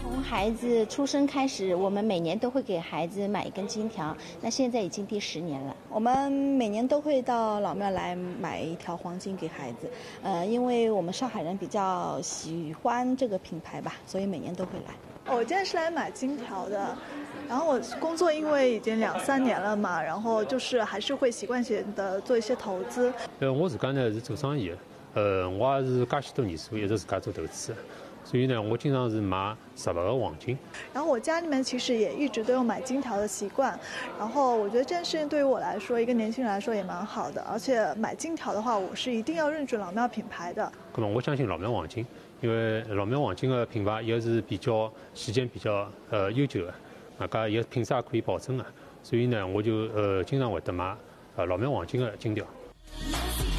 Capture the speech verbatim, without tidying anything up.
从孩子出生开始，我们每年都会给孩子买一根金条，那现在已经第十年了。 我们每年都会到老庙来买一条黄金给孩子，呃，因为我们上海人比较喜欢这个品牌吧，所以每年都会来。 我今天是来买金条的，然后我工作因为已经两三年了嘛，然后就是还是会习惯性的做一些投资。 呃，我自家呢是做生意的，呃，我也是介许多年数一直自家做投资。所以呢，我经常是买实物的黄金。 然后我家里面其实也一直都有买金条的习惯，然后我觉得这件事情对于我来说，一个年轻人来说也蛮好的。而且买金条的话，我是一定要认准老庙品牌的。 那么我相信老庙黄金，因为老庙黄金的品牌也是比较时间比较呃悠久的，啊，搿也品质也可以保证的。所以呢，我就呃经常会得买呃老庙黄金的金条。